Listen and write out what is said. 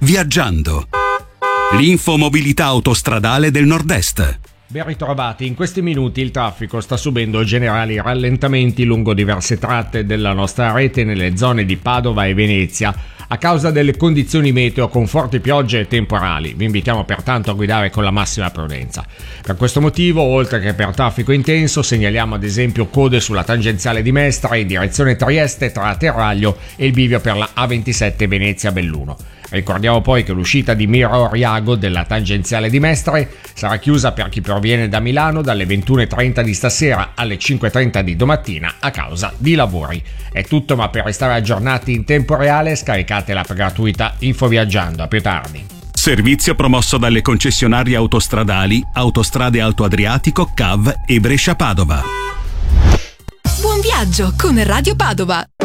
Viaggiando. L'infomobilità autostradale del Nord-Est. Ben ritrovati, in questi minuti il traffico sta subendo generali rallentamenti lungo diverse tratte della nostra rete nelle zone di Padova e Venezia a causa delle condizioni meteo con forti piogge e temporali. Vi invitiamo pertanto a guidare con la massima prudenza. Per questo motivo, oltre che per traffico intenso, segnaliamo ad esempio code sulla tangenziale di Mestre in direzione Trieste tra Terraglio e il bivio per la A27 Venezia-Belluno. Ricordiamo poi che l'uscita di Miro Oriago della tangenziale di Mestre sarà chiusa per chi proviene da Milano dalle 21:30 di stasera alle 5:30 di domattina a causa di lavori. È tutto, ma per restare aggiornati in tempo reale scaricate l'app gratuita Infoviaggiando. A più tardi. Servizio promosso dalle concessionarie autostradali Autostrade Alto Adriatico, CAV e Brescia Padova. Buon viaggio con Radio Padova.